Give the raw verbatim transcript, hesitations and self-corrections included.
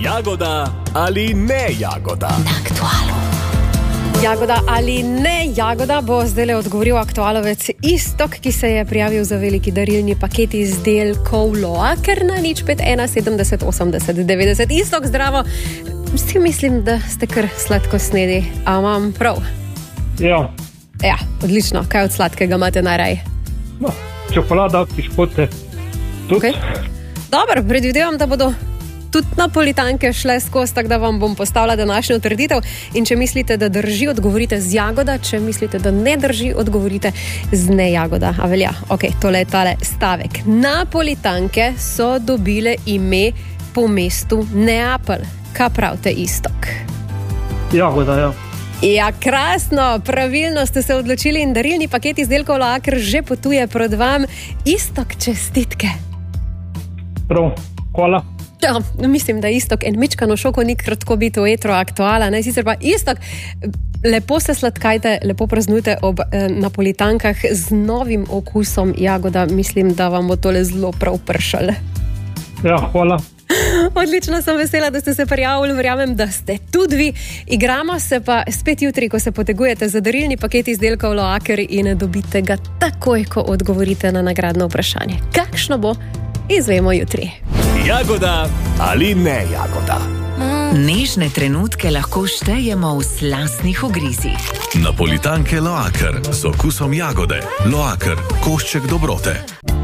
Jagoda ali ne jagoda? Na Aktualu. Jagoda ali ne jagoda, bo zdaj odgovoril aktualovec Iztok, ki se je prijavil za veliki darilni paket izdelkov Loaker na nič pet ena sedemdeset osemdeset devetdeset. Iztok, zdravo. Vsi mislim, da ste kar sladkosnedi. A imam prav? Ja. Ja, odlično. Kaj od sladkega imate najraje? No, čokolada, piškote. Okay. Dobro, predvidevam, da bodo tudi napolitanke šle skozi, tako da vam bom postavila današnjo trditev. In če mislite, da drži, odgovorite z jagoda, če mislite, da ne drži, odgovorite z ne jagoda. A velja? Ok, tole je tale stavek. Napolitanke so dobile ime po mestu Neapelj. Kaj pravite, Iztok? Jagoda, ja. Ja, krasno, pravilno ste se odločili in darilni paket izdelkov Loaker že potuje pred vam. Iztok, čestitke. Prav, hvala. Ja, mislim, da Iztok en mičkano šoko ni kratko biti v etro aktuala, ne? Sicer pa Iztok, lepo se sladkajte, lepo praznujte ob eh, napolitankah z novim okusom jagoda. Mislim, da vam bo tole zelo prav pršalo. Ja, hvala. Odlično, sem vesela, da ste se prijavili, verjamem, da ste tudi vi. Igramo se pa spet jutri, ko se potegujete za darilni paket izdelkov Loaker in dobite ga takoj, ko odgovorite na nagradno vprašanje. Kakšno bo, izvemo jutri. Jagoda ali ne jagoda? Nežne trenutke lahko štejemo v slastnih ugrizih. Napolitanke Loaker z okusom jagode. Loaker, košček dobrote.